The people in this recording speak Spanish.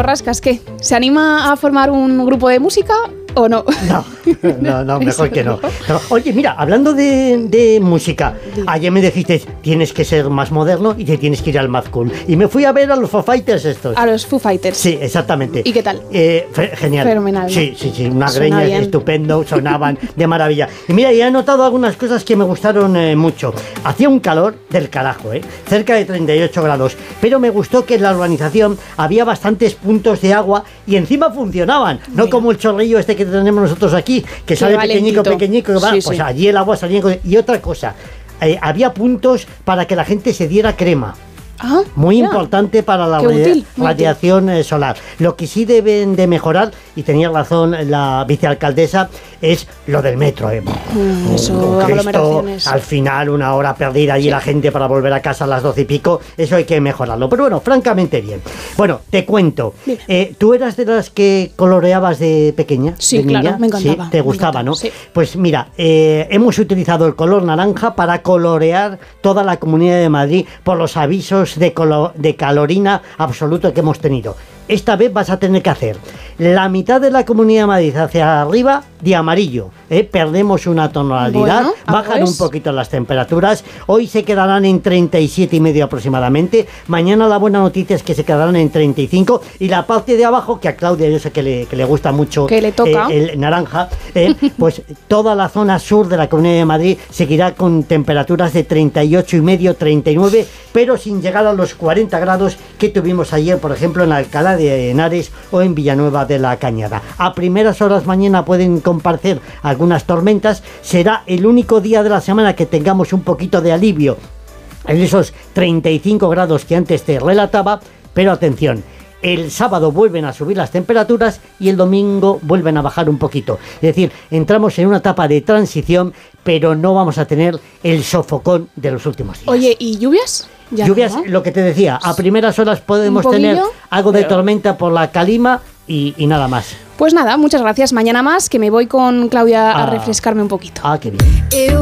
Carrascas, ¿qué? ¿Se anima a formar un grupo de música o no? No, mejor que no. Oye, mira, hablando de música, ayer me dijiste, tienes que ser más moderno y te tienes que ir al Mad Cool. Y me fui a ver a los Foo Fighters estos. A los Foo Fighters. Sí, exactamente. ¿Y qué tal? Genial. Fenomenal, ¿no? Sí, unas greñas estupendo, sonaban de maravilla. Y mira, ya he notado algunas cosas que me gustaron mucho. Hacía un calor del carajo, cerca de 38 grados, pero me gustó que en la urbanización había bastantes puntos de agua y encima funcionaban, no como el chorrillo este que tenemos nosotros aquí, que sale pequeñico, pues allí el agua salía. Y otra cosa, había puntos para que la gente se diera crema. Muy importante para la radiación solar. Lo que sí deben de mejorar, y tenía razón la vicealcaldesa, es lo del metro. Eso, aglomeraciones. Al final, una hora perdida allí la gente para volver a casa a las 12 y pico, eso hay que mejorarlo. Pero bueno, francamente bien. Bueno, te cuento. ¿Tú eras de las que coloreabas de pequeña? Sí, de niña? claro, me encantaba. Sí, te gustaba, ¿no? Sí. Pues mira, hemos utilizado el color naranja para colorear toda la Comunidad de Madrid por los avisos de calorina absoluto que hemos tenido. Esta vez vas a tener que hacer la mitad de la Comunidad de Madrid hacia arriba de amarillo. Perdemos una tonalidad, bajan un poquito las temperaturas. Hoy se quedarán en 37,5 aproximadamente. Mañana la buena noticia es que se quedarán en 35. Y la parte de abajo, que a Claudia yo sé que le gusta mucho, que le toca el naranja, pues toda la zona sur de la Comunidad de Madrid seguirá con temperaturas de 38,5, 39, pero sin llegar a los 40 grados que tuvimos ayer, por ejemplo, en Alcalá de Henares o en Villanueva de la Cañada. A primeras horas mañana pueden comparecer algunas tormentas. Será el único día de la semana que tengamos un poquito de alivio en esos 35 grados que antes te relataba, pero atención, el sábado vuelven a subir las temperaturas y el domingo vuelven a bajar un poquito. Es decir, entramos en una etapa de transición, pero no vamos a tener el sofocón de los últimos días. Oye, ¿y lluvias? Lluvias, ¿no? Lo que te decía, a primeras horas podemos tener algo de tormenta por la calima y nada más. Pues nada, muchas gracias. Mañana más, que me voy con Claudia a refrescarme un poquito. Qué bien.